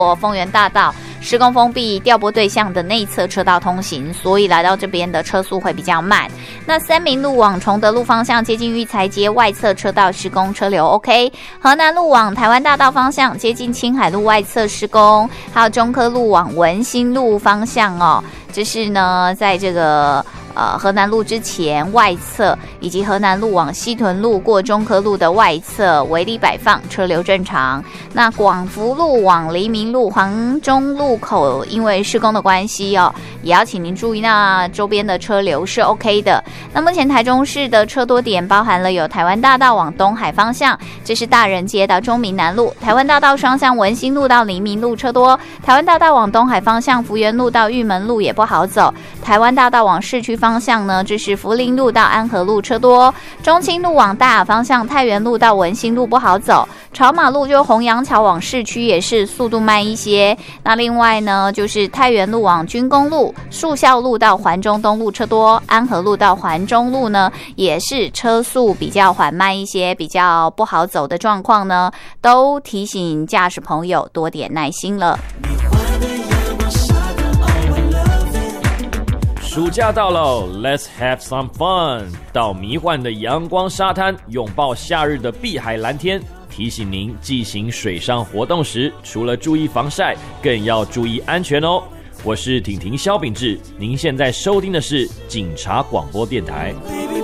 丰原大道施工封闭调拨对象的内侧车道通行，所以来到这边的车速会比较慢。那三民路往崇德路方向接近育才街外侧车道施工，车流 OK。河南路往台湾大道方向接近青海路外侧施工，还有中科路往文心路方向哦，这是呢在这个河南路之前外侧，以及河南路往西屯路过中科路的外侧围篱摆放，车流正常。那广福路往黎明路黄中路口因为施工的关系哦，也要请您注意，那周边的车流是 OK 的。那目前台中市的车多点包含了有台湾大道往东海方向，这是大人街到中民南路，台湾大道双向文心路到黎明路车多，台湾大道往东海方向福源路到玉门路也不好走，台湾大道往市区方向呢，这是福林路到安和路车多，中清路往大雅方向太原路到文心路不好走，朝马路就洪阳桥往市区也是速度慢一些。那另外呢，就是太原路往军工路、树校路到环中东路车多，安和路到环中路呢也是车速比较缓慢一些，比较不好走的状况呢，都提醒驾驶朋友多点耐心了。 暑假到喽 ，Let's have some fun！ 到迷幻的阳光沙滩，拥抱夏日的碧海蓝天。提醒您，进行水上活动时，除了注意防晒，更要注意安全哦。我是婷婷萧秉治，您现在收听的是警察广播电台。